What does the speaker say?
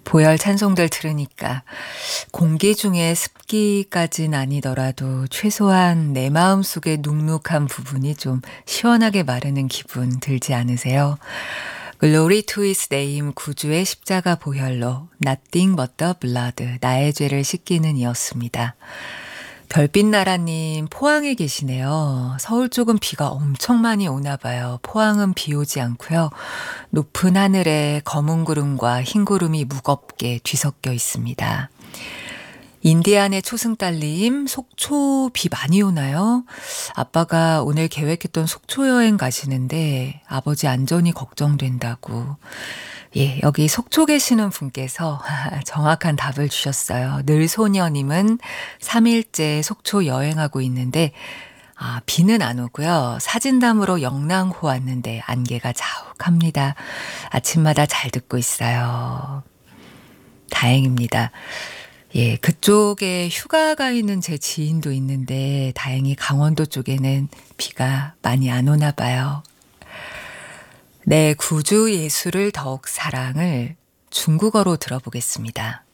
보혈 찬송들 들으니까 공기 중에 습기까진 아니더라도 최소한 내 마음속에 눅눅한 부분이 좀 시원하게 마르는 기분 들지 않으세요? Glory to His name 구주의 십자가 보혈로 Nothing but the blood 나의 죄를 씻기는 이었습니다. 별빛나라님 포항에 계시네요. 서울 쪽은 비가 엄청 많이 오나 봐요. 포항은 비 오지 않고요. 높은 하늘에 검은 구름과 흰 구름이 무겁게 뒤섞여 있습니다. 인디안의 초승달님, 속초 비 많이 오나요? 아빠가 오늘 계획했던 속초 여행 가시는데 아버지 안전이 걱정된다고. 예, 여기 속초 계시는 분께서 정확한 답을 주셨어요. 늘소녀님은 3일째 속초 여행하고 있는데 비는 안 오고요. 사진담으로 영랑호 왔는데 안개가 자욱합니다. 아침마다 잘 듣고 있어요. 다행입니다. 예, 그쪽에 휴가가 있는 제 지인도 있는데 다행히 강원도 쪽에는 비가 많이 안 오나 봐요. 네, 구주 예수를 더욱 사랑을 중국어로 들어보겠습니다.